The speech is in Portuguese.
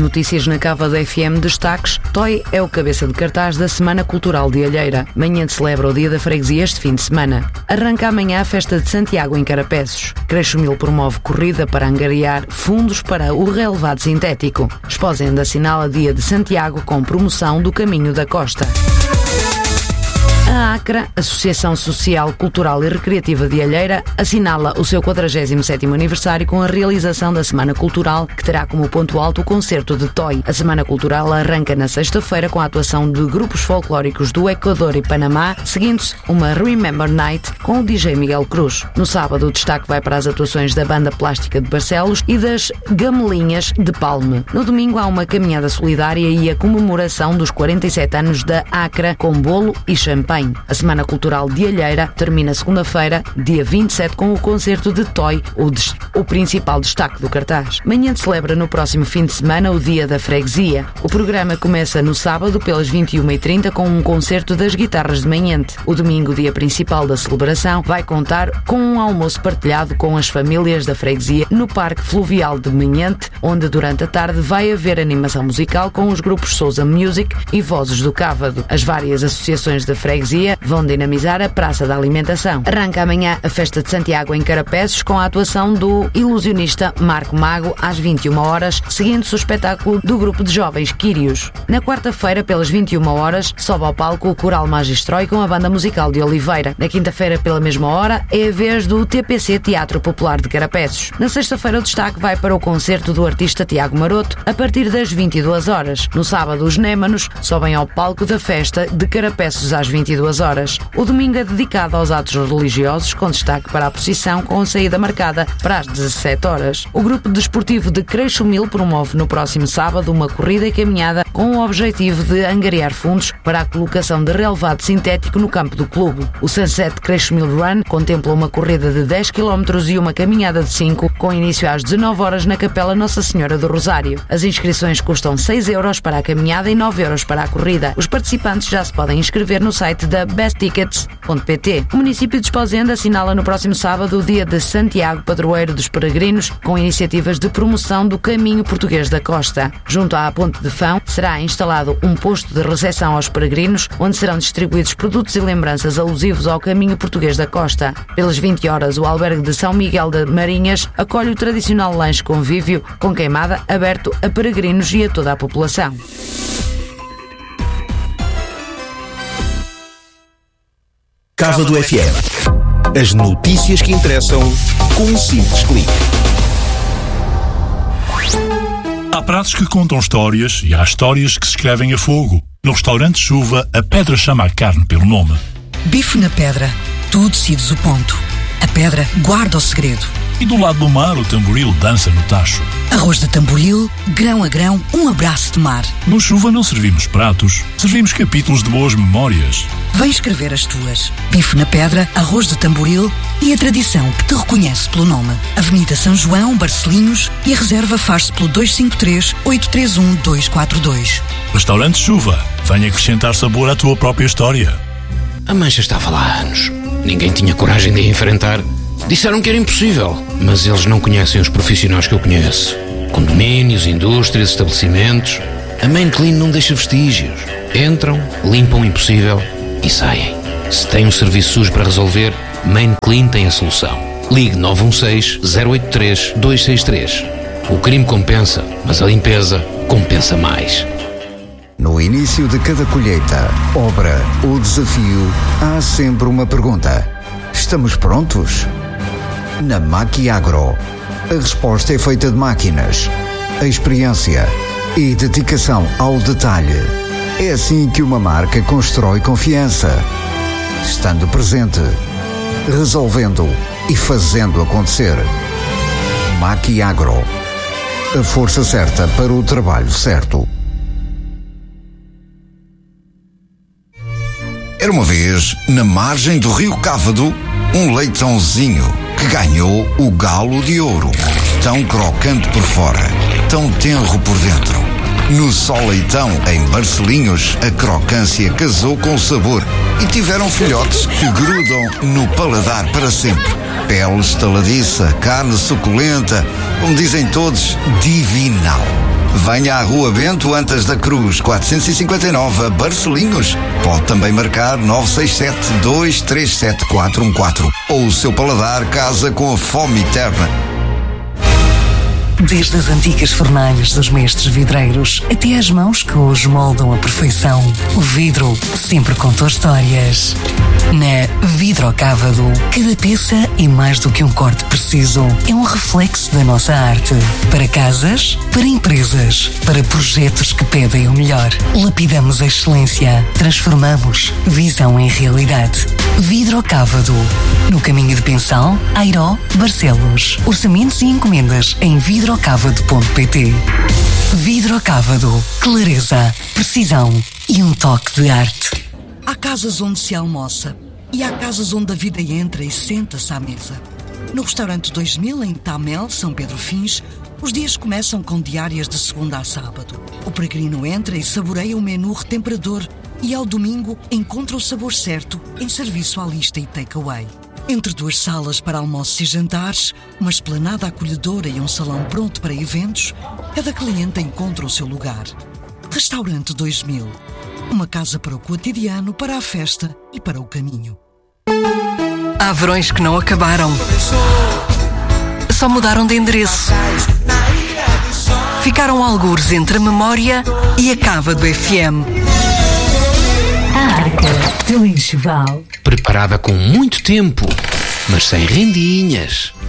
notícias na Cava da FM, destaques: Toy é o cabeça de cartaz da Semana Cultural de Alheira. Manhã celebra o Dia da Freguesia este fim de semana. Arranca amanhã a Festa de Santiago em Carapeços. Creixo-Mil promove corrida para angariar fundos para o relevado sintético. Esposende assinala Dia de Santiago com promoção do Caminho da Costa. A ACRA, Associação Social, Cultural e Recreativa de Alheira, assinala o seu 47º aniversário com a realização da Semana Cultural, que terá como ponto alto o concerto de Toy. A Semana Cultural arranca na sexta-feira com a atuação de grupos folclóricos do Equador e Panamá, seguindo-se uma Remember Night com o DJ Miguel Cruz. No sábado, o destaque vai para as atuações da Banda Plástica de Barcelos e das Gamelinhas de Palme. No domingo, há uma caminhada solidária e a comemoração dos 47 anos da ACRA com bolo e champanhe. A Semana Cultural de Alheira termina segunda-feira, dia 27, com o concerto de Toy, o principal destaque do cartaz. Manhã celebra no próximo fim de semana o Dia da Freguesia. O programa começa no sábado pelas 21h30 com um concerto das guitarras de Manhente. O domingo, dia principal da celebração, vai contar com um almoço partilhado com as famílias da freguesia no Parque Fluvial de Manhente, onde durante a tarde vai haver animação musical com os grupos Sousa Music e Vozes do Cávado. As várias associações da freguesia vão dinamizar a Praça da Alimentação. Arranca amanhã a Festa de Santiago em Carapeços com a atuação do ilusionista Marco Mago às 21h, seguindo-se o espetáculo do grupo de jovens Quírios. Na quarta-feira, pelas 21h, sobe ao palco o Coral Magistrói com a Banda Musical de Oliveira. Na quinta-feira, pela mesma hora, é a vez do TPC Teatro Popular de Carapeços. Na sexta-feira, o destaque vai para o concerto do artista Tiago Maroto a partir das 22h. No sábado, os Némanos sobem ao palco da festa de Carapeços às 22h. O domingo é dedicado aos atos religiosos, com destaque para a procissão com a saída marcada para as 17h. O grupo desportivo de Creixo-Mil promove no próximo sábado uma corrida e caminhada com o objetivo de angariar fundos para a colocação de relevado sintético no campo do clube. O Sunset Creixo-Mil Run contempla uma corrida de 10 km e uma caminhada de 5, com início às 19h na Capela Nossa Senhora do Rosário. As inscrições custam 6€ para a caminhada e 9€ para a corrida. Os participantes já se podem inscrever no site da besttickets.pt. O município de Esposende assinala no próximo sábado o Dia de Santiago, padroeiro dos peregrinos, com iniciativas de promoção do Caminho Português da Costa. Junto à Ponte de Fão será instalado um posto de recepção aos peregrinos, onde serão distribuídos produtos e lembranças alusivos ao Caminho Português da Costa. Pelas 20h, o albergue de São Miguel de Marinhas acolhe o tradicional lanche convívio com queimada aberto a peregrinos e a toda a população. Cava do FM. As notícias que interessam com um simples clique. Há pratos que contam histórias e há histórias que se escrevem a fogo. No restaurante Chuva, a pedra chama a carne pelo nome. Bife na pedra. Tu decides o ponto. A pedra guarda o segredo. E do lado do mar, o tamboril dança no tacho. Arroz de tamboril, grão a grão, um abraço de mar. No Chuva não servimos pratos, servimos capítulos de boas memórias. Vem escrever as tuas. Bife na pedra, arroz de tamboril e a tradição que te reconhece pelo nome. Avenida São João, Barcelinhos, e a reserva faz-se pelo 253-831-242. Restaurante Chuva, vem acrescentar sabor à tua própria história. A mancha estava lá há anos. Ninguém tinha coragem de a enfrentar. Disseram que era impossível, mas eles não conhecem os profissionais que eu conheço. Condomínios, indústrias, estabelecimentos. A Main Clean não deixa vestígios. Entram, limpam o impossível e saem. Se tem um serviço sujo para resolver, Main Clean tem a solução. Ligue 916-083-263. O crime compensa, mas a limpeza compensa mais. No início de cada colheita, obra ou desafio, há sempre uma pergunta. Estamos prontos? Na Maquiagro, a resposta é feita de máquinas, a experiência e dedicação ao detalhe. É assim que uma marca constrói confiança. Estando presente, resolvendo e fazendo acontecer. Maquiagro, a força certa para o trabalho certo. Era uma vez, na margem do rio Cávado, um leitãozinho que ganhou o galo de ouro. Tão crocante por fora, tão tenro por dentro. No Só Leitão, em Barcelinhos, a crocância casou com o sabor e tiveram filhotes que grudam no paladar para sempre. Pele estaladiça, carne suculenta, como dizem todos, divinal. Venha à Rua Bento Antas da Cruz, 459, a Barcelinhos. Pode também marcar 967-237-414. Ou o seu paladar casa com a fome eterna. Desde as antigas fornalhas dos mestres vidreiros até às mãos que hoje moldam a perfeição, o vidro sempre contou histórias. Na Vidrocávado, cada peça é mais do que um corte preciso. É um reflexo da nossa arte. Para casas, para empresas, para projetos que pedem o melhor. Lapidamos a excelência. Transformamos visão em realidade. Vidrocávado. No caminho de Pensal, Airó, Barcelos. Orçamentos e encomendas em vidrocávado.pt. Vidrocávado. Clareza, precisão e um toque de arte. Há casas onde se almoça e há casas onde a vida entra e senta-se à mesa. No restaurante 2000, em Tamel, São Pedro Fins, os dias começam com diárias de segunda a sábado. O peregrino entra e saboreia o menu retemperador e ao domingo encontra o sabor certo em serviço à lista e takeaway. Entre duas salas para almoços e jantares, uma esplanada acolhedora e um salão pronto para eventos, cada cliente encontra o seu lugar. Restaurante 2000. Uma casa para o cotidiano, para a festa e para o caminho. Há verões que não acabaram. Só mudaram de endereço. Ficaram algures entre a memória e a cava do FM. A arca do enxoval. Preparada com muito tempo, mas sem rendinhas.